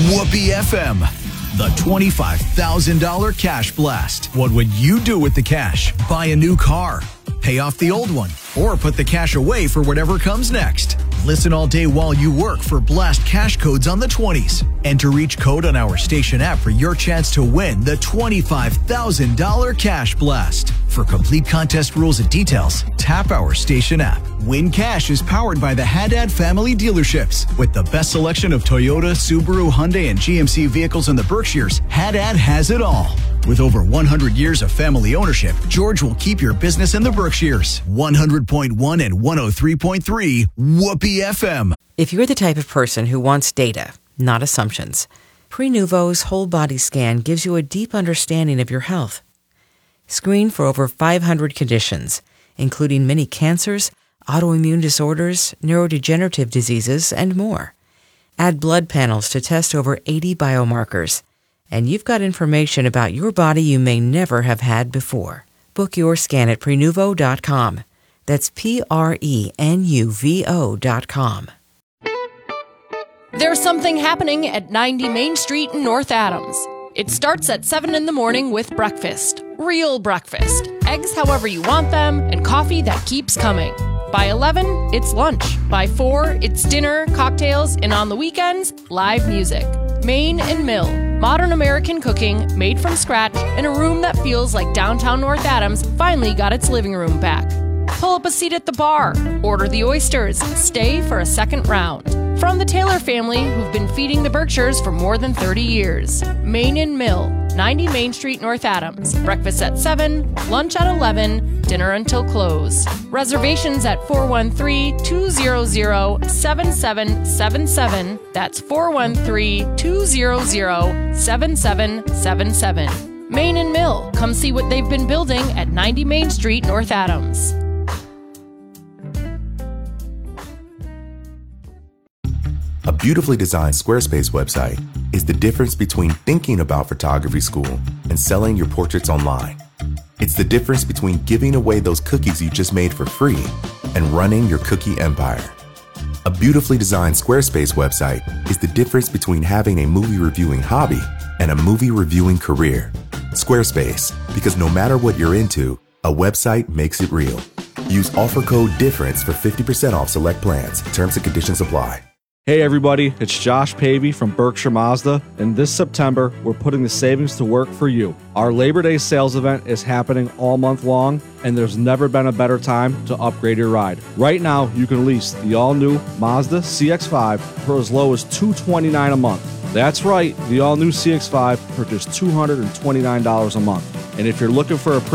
Whoopee FM, the $25,000 cash blast. What would you do with the cash? Buy a new car, pay off the old one, or put the cash away for whatever comes next. Listen all day while you work for Blast cash codes on the 20s. Enter each code on our station app for your chance to win the $25,000 cash blast. For complete contest rules and details, tap our station app. Win Cash is powered by the Haddad family dealerships. With the best selection of Toyota, Subaru, Hyundai, and GMC vehicles in the Berkshires, Haddad has it all. With over 100 years of family ownership, George will keep your business in the Berkshires. 100.1 and 103.3 Whoopee FM. If you're the type of person who wants data, not assumptions, Prenuvo's whole body scan gives you a deep understanding of your health. Screen for over 500 conditions, including many cancers, autoimmune disorders, neurodegenerative diseases, and more. Add blood panels to test over 80 biomarkers. And you've got information about your body you may never have had before. Book your scan at Prenuvo.com. That's Prenuvo.com. There's something happening at 90 Main Street in North Adams. It starts at 7 in the morning with breakfast. Real breakfast. Eggs however you want them, and coffee that keeps coming. By 11, it's lunch. By 4, it's dinner, cocktails, and on the weekends, live music. Main and Mill. Modern American cooking, made from scratch, in a room that feels like downtown North Adams finally got its living room back. Pull up a seat at the bar, order the oysters, stay for a second round. From the Taylor family, who've been feeding the Berkshires for more than 30 years. Main and Mill, 90 Main Street, North Adams. Breakfast at 7, lunch at 11, dinner until close. Reservations at 413-200-7777. That's 413-200-7777. Main and Mill. Come see what they've been building at 90 Main Street, North Adams. A beautifully designed Squarespace website is the difference between thinking about photography school and selling your portraits online. It's the difference between giving away those cookies you just made for free and running your cookie empire. A beautifully designed Squarespace website is the difference between having a movie reviewing hobby and a movie reviewing career. Squarespace, because no matter what you're into, a website makes it real. Use offer code DIFFERENCE for 50% off select plans. Terms and conditions apply. Hey everybody, it's Josh Pavey from Berkshire Mazda, and this September, we're putting the savings to work for you. Our Labor Day sales event is happening all month long, and there's never been a better time to upgrade your ride. Right now, you can lease the all-new Mazda CX-5 for as low as $229 a month. That's right, the all-new CX-5 for just $229 a month. And if you're looking for a